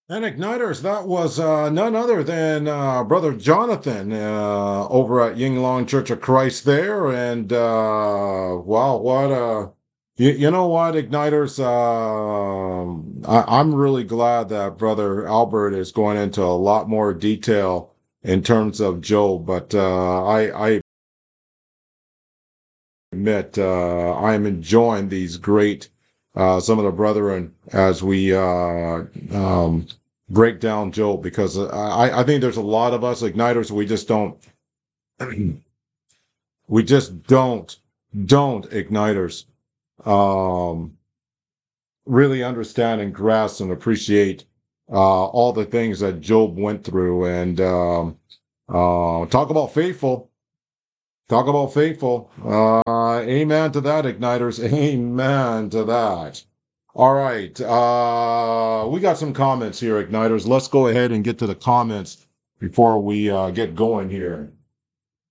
And Igniters, that was none other than Brother Jonathan over at Yinglong Church of Christ there. And wow, you know what, Igniters? I'm really glad that Brother Albert is going into a lot more detail in terms of Job. But I admit I am enjoying these great some of the brethren as we break down Job because I think there's a lot of us igniters we just don't igniters um, really understand and grasp and appreciate all the things that Job went through and talk about faithful. Talk about faithful. Amen to that, igniters. Amen to that. All right. We got some comments here, igniters. Let's go ahead and get to the comments before we get going here.